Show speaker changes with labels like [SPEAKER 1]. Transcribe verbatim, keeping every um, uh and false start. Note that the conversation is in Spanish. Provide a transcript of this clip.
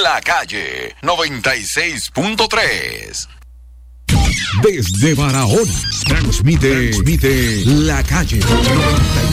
[SPEAKER 1] La Calle noventa y seis punto tres.
[SPEAKER 2] Desde Barahona, transmite, transmite La Calle noventa y